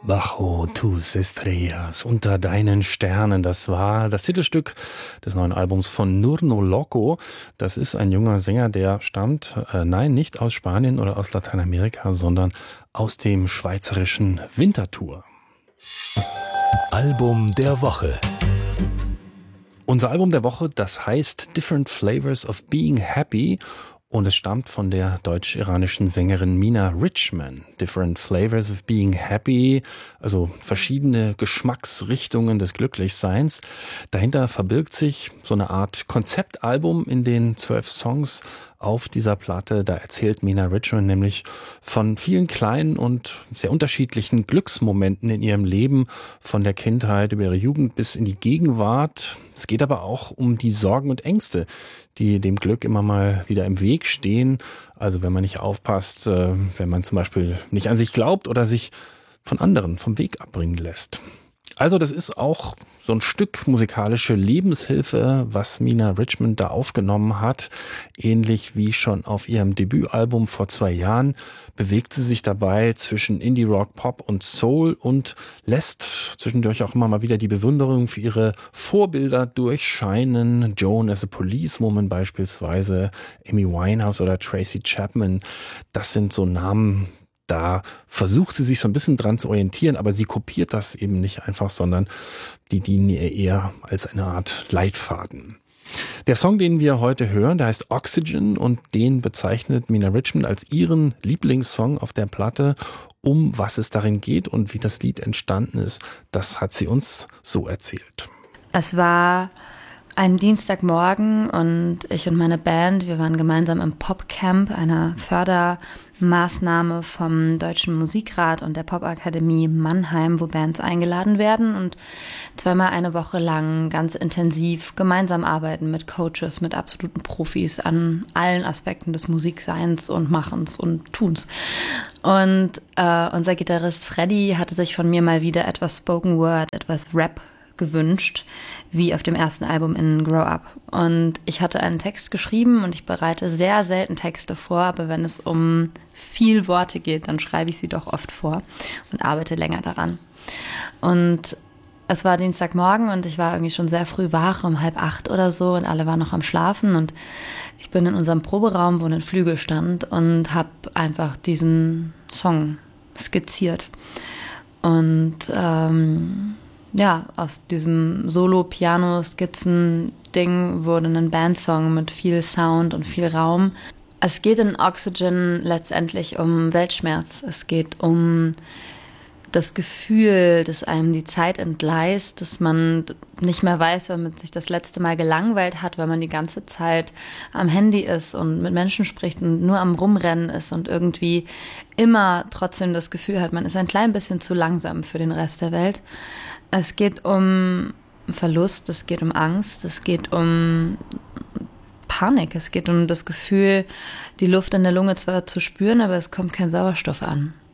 Bajo tus estrellas, unter deinen Sternen. Das war das Titelstück des neuen Albums von Nurno Loco. Das ist ein junger Sänger, der stammt, nicht aus Spanien oder aus Lateinamerika, sondern aus dem schweizerischen Winterthur. Album der Woche. Unser Album der Woche, das heißt Different Flavors of Being Happy. Und es stammt von der deutsch-iranischen Sängerin Mina Richman. Different Flavors of Being Happy, also verschiedene Geschmacksrichtungen des Glücklichseins. Dahinter verbirgt sich so eine Art Konzeptalbum in den 12 Songs auf dieser Platte. Da erzählt Mina Richman nämlich von vielen kleinen und sehr unterschiedlichen Glücksmomenten in ihrem Leben, von der Kindheit über ihre Jugend bis in die Gegenwart. Es geht aber auch um die Sorgen und Ängste, die dem Glück immer mal wieder im Weg stehen. Also wenn man nicht aufpasst, wenn man zum Beispiel nicht an sich glaubt oder sich von anderen vom Weg abbringen lässt. Also das ist auch so ein Stück musikalische Lebenshilfe, was Mina Richman da aufgenommen hat. Ähnlich wie schon auf ihrem Debütalbum vor 2 Jahren bewegt sie sich dabei zwischen Indie-Rock, Pop und Soul und lässt zwischendurch auch immer mal wieder die Bewunderung für ihre Vorbilder durchscheinen. Joan as a Policewoman beispielsweise, Amy Winehouse oder Tracy Chapman. Das sind so Namen, da versucht sie sich so ein bisschen dran zu orientieren, aber sie kopiert das eben nicht einfach, sondern die dienen ihr eher als eine Art Leitfaden. Der Song, den wir heute hören, der heißt Oxygen und den bezeichnet Mina Richman als ihren Lieblingssong auf der Platte. Um was es darin geht und wie das Lied entstanden ist, das hat sie uns so erzählt. Es war ein Dienstagmorgen und ich und meine Band, wir waren gemeinsam im Popcamp, einer Fördermaßnahme vom Deutschen Musikrat und der Popakademie Mannheim, wo Bands eingeladen werden und 2-mal eine Woche lang ganz intensiv gemeinsam arbeiten mit Coaches, mit absoluten Profis an allen Aspekten des Musikseins und Machens und Tuns. Und unser Gitarrist Freddy hatte sich von mir mal wieder etwas Spoken Word, etwas Rap gewünscht, wie auf dem ersten Album in Grow Up. Und ich hatte einen Text geschrieben und ich bereite sehr selten Texte vor, aber wenn es um viel Worte geht, dann schreibe ich sie doch oft vor und arbeite länger daran. Und es war Dienstagmorgen und ich war irgendwie schon sehr früh wach, um 7:30 oder so, und alle waren noch am Schlafen und ich bin in unserem Proberaum, wo ein Flügel stand, und habe einfach diesen Song skizziert. Und aus diesem Solo-Piano-Skizzen-Ding wurde ein Bandsong mit viel Sound und viel Raum. Es geht in Oxygen letztendlich um Weltschmerz. Es geht um das Gefühl, dass einem die Zeit entgleist, dass man nicht mehr weiß, wann man sich das letzte Mal gelangweilt hat, weil man die ganze Zeit am Handy ist und mit Menschen spricht und nur am Rumrennen ist und irgendwie immer trotzdem das Gefühl hat, man ist ein klein bisschen zu langsam für den Rest der Welt. Es geht um Verlust, es geht um Angst, es geht um Panik, es geht um das Gefühl, die Luft in der Lunge zwar zu spüren, aber es kommt kein Sauerstoff an.